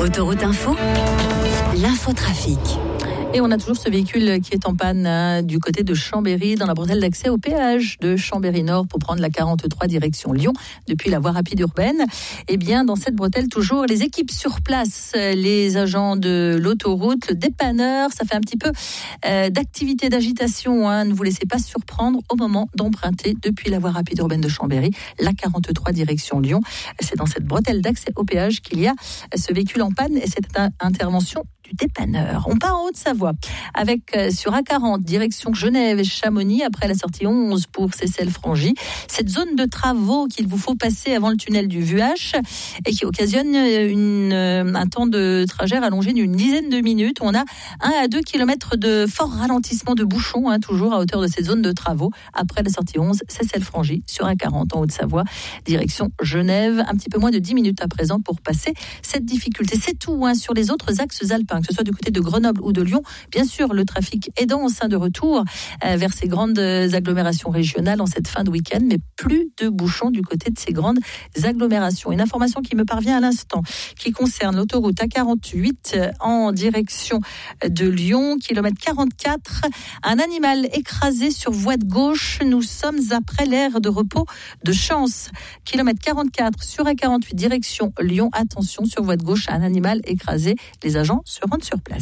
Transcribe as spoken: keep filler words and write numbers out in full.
Autoroute Info, l'infotrafic. Et on a toujours ce véhicule qui est en panne hein, du côté de Chambéry, dans la bretelle d'accès au péage de Chambéry-Nord pour prendre la quarante-trois direction Lyon depuis la voie rapide urbaine. Et bien, dans cette bretelle, toujours les équipes sur place, les agents de l'autoroute, le dépanneur, ça fait un petit peu euh, d'activité, d'agitation. Hein. Ne vous laissez pas surprendre au moment d'emprunter depuis la voie rapide urbaine de Chambéry, la quarante-trois direction Lyon. C'est dans cette bretelle d'accès au péage qu'il y a ce véhicule en panne et cette intervention du dépanneur. On part en Haute-Savoie avec euh, sur A quarante direction Genève et Chamonix après la sortie onze pour Seyssel-Frangy. Cette zone de travaux qu'il vous faut passer avant le tunnel du Vuache et qui occasionne une, euh, un temps de trajet allongé d'une dizaine de minutes. On a un à deux kilomètres de fort ralentissement de bouchons, hein, toujours à hauteur de cette zone de travaux après la sortie onze Seyssel-Frangy sur A quarante en Haute-Savoie direction Genève. Un petit peu moins de dix minutes à présent pour passer cette difficulté. C'est tout hein, sur les autres axes alpins, que ce soit du côté de Grenoble ou de Lyon. Bien sûr, le trafic est dense hein, de retour euh, vers ces grandes agglomérations régionales en cette fin de week-end, mais plus de bouchons du côté de ces grandes agglomérations. Une information qui me parvient à l'instant, qui concerne l'autoroute A quarante-huit en direction de Lyon, kilomètre quarante-quatre. Un animal écrasé sur voie de gauche. Nous sommes après l'aire de repos de Chance. Kilomètre quarante-quatre sur A quarante-huit, direction Lyon. Attention, sur voie de gauche, un animal écrasé. Les agents se rendent sur place.